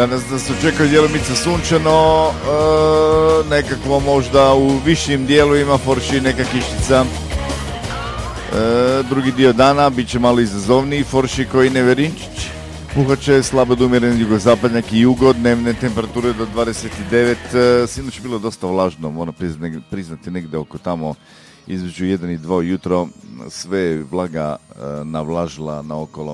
Danas nas očekuje djelomice sunčano, nekakvo možda u višim dijelovima forši neka kišica. Drugi dio dana bit će malo izazovniji, forši koji neverinčić. Puhaće slabo do umjeren jugozapadnjak i jugo, dnevne temperature do 29. Sinoć je bilo dosta vlažno, moram priznati negdje oko tamo između 1 i 2 jutro. Sve je vlaga navlažila naokolo.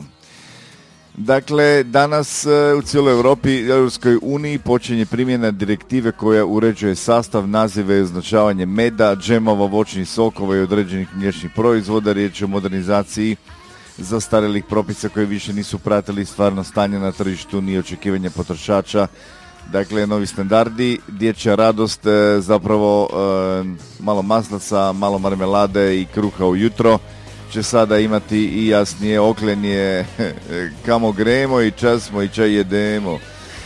Dakle, danas u cijeloj Europi i Europskoj uniji počinje primjena direktive koja uređuje sastav, nazive i označavanje meda, džemova, voćnih sokova i određenih mliječnih proizvoda. Riječ je o modernizaciji zastarjelih propisa koji više nisu pratili stvarno stanje na tržištu ni očekivanja potrošača. Dakle, novi standardi, dječja radost, zapravo malo maslaca, malo marmelade i kruha ujutro će sada imati i jasnije oklenje kamo gremo i čas smo i čaj jedemo.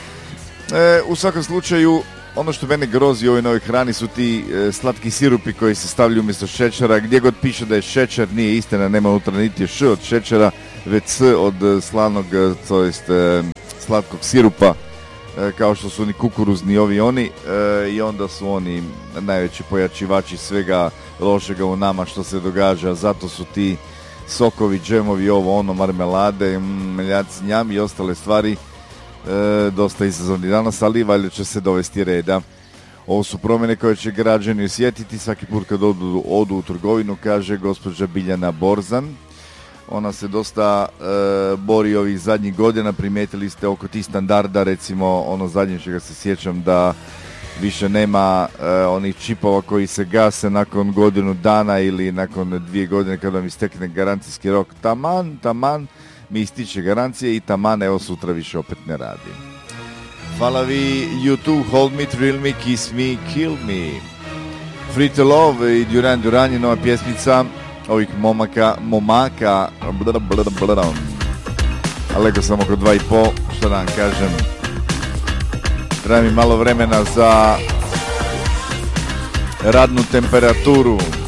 U svakom slučaju, ono što mene grozi u ovoj novoj hrani su ti slatki sirupi koji se stavljaju umjesto šećera. Gdje god piše da je šećer, nije istina, nema unutra niti š od šećera, već s od slanog, to jest slatkog sirupa, kao što su oni kukuruzni ovi oni, i onda su oni najveći pojačivači svega lošega u nama što se događa. Zato su ti sokovi, džemovi, ovo ono, marmelade, meljaci, njami i ostale stvari dosta izazovni danas, ali valjda će se dovesti reda. Ovo su promjene koje će građani osjetiti svaki put kad odu u trgovinu, kaže gospođa Biljana Borzan. Ona se dosta bori ovih zadnjih godina, primijetili ste oko tih standarda, recimo ono zadnje čega se sjećam da više nema onih čipova koji se gase nakon godinu dana ili nakon 2 godine kada mi istekne garancijski rok. Taman mi ističe garancije i taman evo sutra više opet ne radi. Hvala vi YouTube, Hold Me, Thrill Me, Kiss Me, Kill Me. Free to Love i Duran Duran je nova pjesmica ovih momaka, ali rekao sam oko 2,5, što da vam kažem, treba mi malo vremena za radnu temperaturu.